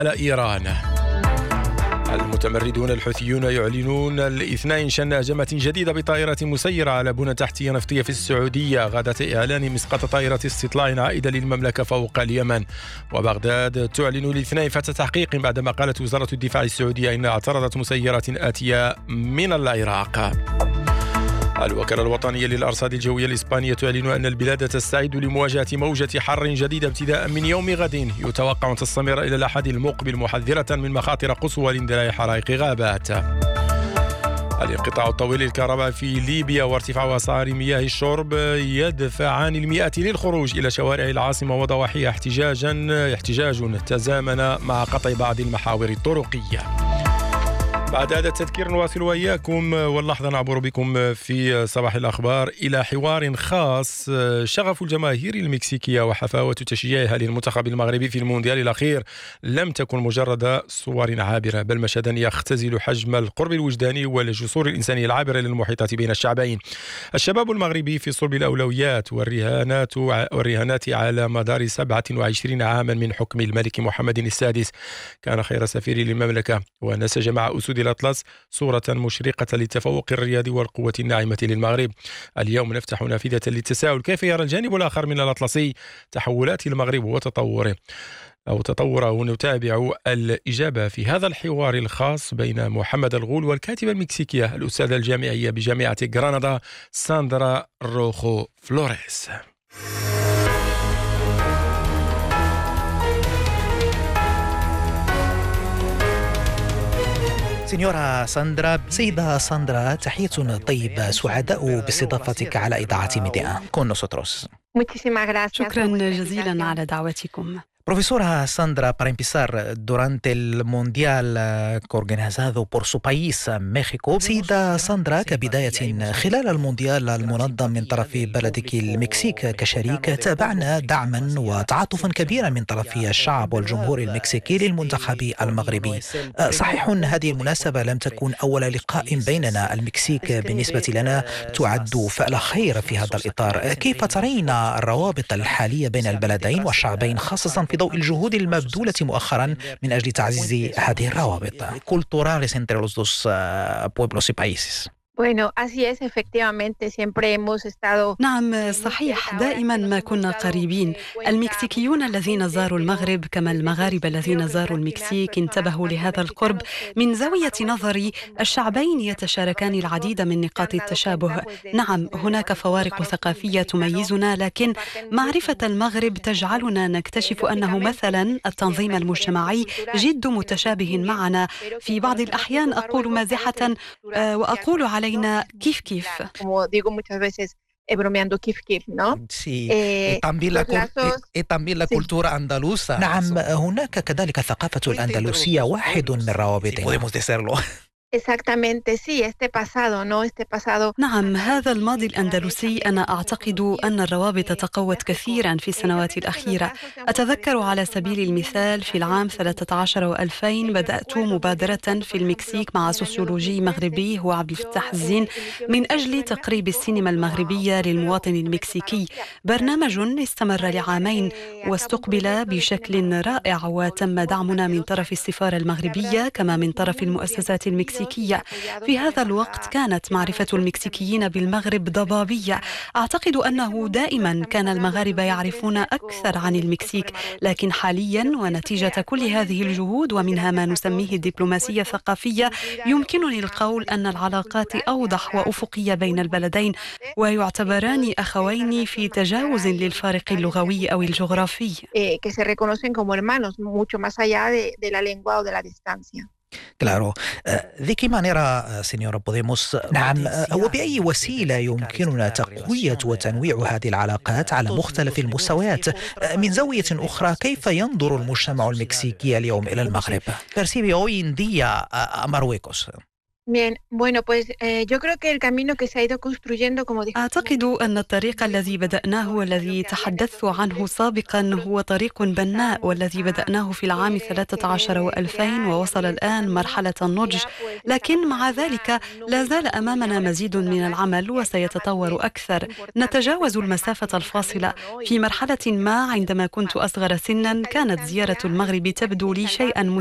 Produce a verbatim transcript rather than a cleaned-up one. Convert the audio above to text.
على إيران. المتمردون الحوثيون يعلنون الاثنين شن هجمة جديدة بطائرة مسيرة على بنى تحتية نفطية في السعودية غادة إعلان مسقط طائرة استطلاع عائدة للمملكة فوق اليمن. وبغداد تعلن الاثنين فتح تحقيق بعدما قالت وزارة الدفاع السعودية إنها اعترضت مسيرات آتية من العراق. الوكالة الوطنية للأرصاد الجوية الإسبانية تعلن أن البلاد تستعد لمواجهة موجة حر جديدة ابتداء من يوم غد يتوقع أن تستمر إلى الأحد المقبل، محذرة من مخاطر قصوى لاندلاع حرائق غابات. الانقطاع الطويل للكهرباء في ليبيا وارتفاع أسعار مياه الشرب يدفعان المئات للخروج إلى شوارع العاصمة وضواحيها احتجاجا احتجاج تزامن مع قطع بعض المحاور الطرقية. بعد هذا التذكير نواصل وإياكم، واللحظة نعبر بكم في صباح الأخبار إلى حوار خاص. شغف الجماهير المكسيكية وحفاوة تشجيعها للمنتخب المغربي في المونديال الأخير لم تكن مجرد صور عابرة، بل مشهدا يختزل حجم القرب الوجداني والجسور الإنسانية العابرة للمحيطات بين الشعبين. الشباب المغربي في صلب الأولويات والرهانات والرهانات على مدار سبعة وعشرين عاما من حكم الملك محمد السادس كان خير سفير للمملكة، ونسج مع أسود الأطلس صورة مشرقة للتفوق الرياضي والقوة الناعمة للمغرب. اليوم نفتح نافذة للتساؤل: كيف يرى الجانب الآخر من الأطلسي تحولات المغرب وتطوره أو تطوره؟ ونتابع الإجابة في هذا الحوار الخاص بين محمد الغول والكاتبة المكسيكية الأستاذة الجامعية بجامعة غرناطة ساندرا روخو فلوريس. سينيورا ساندرا، سيدة ساندرا، تحية طيبة، سعداء باستضافتك على إذاعة ميديا كون نوسوتروس. شكرا جزيلا على دعوتكم. Profesora Sandra, para empezar, durante el Mundial organizado por su país, México, سيدة ساندرا، كبداية خلال المونديال المنظم من طرف بلدك المكسيك كشريك، تابعنا دعما وتعاطفا كبيرا من طرف الشعب والجمهور المكسيكي للمنتخب المغربي. صحيح هذه المناسبة لم تكن أول لقاء بيننا، المكسيك بالنسبة لنا تعد فعل خير في هذا الإطار. كيف ترين الروابط الحالية بين البلدين والشعبين، خاصة في ضوء الجهود المبذولة مؤخرا من أجل تعزيز هذه الروابط culturales entre los dos pueblos y países؟ Bueno, así es, efectivamente, siempre hemos estado. نعم صحيح، دائما ما كنا قريبين. المكسيكيون الذين زاروا المغرب كما المغاربة الذين زاروا المكسيك انتبهوا لهذا القرب. من زاوية نظري الشعبين يتشاركان العديد من نقاط التشابه. نعم هناك فوارق ثقافية تميزنا، لكن معرفة المغرب تجعلنا نكتشف أنه مثلا التنظيم المجتمعي جد متشابه معنا. في بعض الأحيان أقول مازحة وأقول علينا كيف كيف. Como digo muchas veces, bromeando كيف كيف، ¿no? Sí. Eh, también la eh, también la cultura andaluza. نعم هناك كذلك ثقافة الأندلسية واحد من روابطنا. Podemos decirlo. Exactamente, sí, este pasado, ¿no? Este pasado. نعم هذا الماضي الأندلسي، أنا أعتقد أن الروابط تقوت كثيرا في السنوات الأخيرة. أتذكر على سبيل المثال في العام ثلاثة عشر وألفين بدأت مبادرة في المكسيك مع سوسيولوجي مغربي هو عبد الفتاح الزين من أجل تقريب السينما المغربية للمواطن المكسيكي. برنامج استمر لعامين واستقبل بشكل رائع، وتم دعمنا من طرف السفارة المغربية كما من طرف المؤسسات المكسيكية. في هذا الوقت كانت معرفة المكسيكيين بالمغرب ضبابية. أعتقد أنه دائما كان المغاربة يعرفون أكثر عن المكسيك، لكن حاليا ونتيجة كل هذه الجهود ومنها ما نسميه الدبلوماسية الثقافية، يمكنني القول أن العلاقات أوضح وأفقية بين البلدين، ويعتبران أخوين في تجاوز للفارق اللغوي أو الجغرافي. que se reconocen como hermanos mucho más allá de, de la lengua o de la distancia. Claro. ¿De qué manera, señora, podemos نعم وبأي وسيلة يمكننا تقوية وتنويع هذه العلاقات على مختلف المستويات؟ من زاوية أخرى، كيف ينظر المجتمع المكسيكي اليوم إلى المغرب؟ Percibe hoy en día a Marruecos. Bien, bueno, pues eh, yo creo que el camino que se ha ido construyendo, como dijimos, أعتقد أن الطريق الذي بدأناه والذي تحدثت عنه سابقا هو طريق بناء، والذي بدأناه في العام ثلاثة عشر وألفين ووصل الآن مرحلة النضج، لكن مع ذلك لا زال أمامنا مزيد من العمل وسيتطور أكثر. نتجاوز المسافة الفاصلة. في مرحلة ما عندما كنت أصغر سنا كانت زيارة المغرب تبدو لي شيئا